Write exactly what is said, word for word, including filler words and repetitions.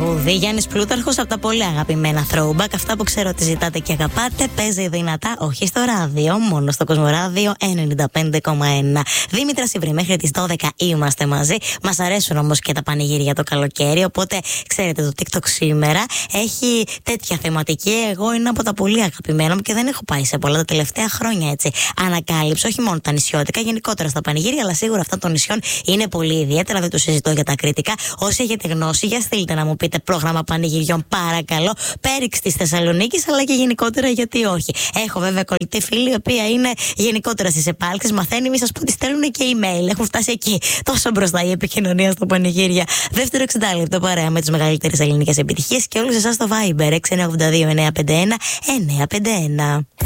τραγούδι. Γιάννης Πλούταρχος από τα πολύ αγαπημένα throwback. Αυτά που ξέρω ότι ζητάτε και αγαπάτε. Παίζει δυνατά, όχι στο ράδιο, μόνο στο Κοσμοράδιο ενενήντα πέντε κόμμα ένα. Δήμητρα Σιβρή, μέχρι τις δώδεκα είμαστε μαζί. Μας αρέσουν όμως και τα πανηγύρια το καλοκαίρι. Οπότε ξέρετε, το TikTok σήμερα έχει τέτοια θεματική. Εγώ είναι από τα πολύ αγαπημένα μου και δεν έχω πάει σε πολλά τα τελευταία χρόνια, έτσι. Ανακάλυψα όχι μόνο τα νησιώτικα, γενικότερα στα πανηγύρια, αλλά σίγουρα αυτά των νησιών είναι πολύ ιδιαίτερα. Δεν το συζητώ για τα κριτικά. Όσοι έχετε γνώση, για στείλτε να μου πείτε πρόγραμμα πανηγυριών, παρακαλώ. Πέριξ της Θεσσαλονίκης, αλλά και γενικότερα γιατί όχι. Έχω βέβαια κολλητή φίλη, η οποία είναι γενικότερα στις επάλξεις. Μαθαίνει, μη σας πω, τη στέλνουν και email. Έχουν φτάσει εκεί. Τόσο μπροστά η επικοινωνία στα πανηγύρια. Δεύτερο εξήντα λεπτό παρέα με τις μεγαλύτερες ελληνικές επιτυχίες και όλους εσάς στο Viber έξι εννιά οκτώ δύο εννιά πέντε ένα εννιά πέντε ένα.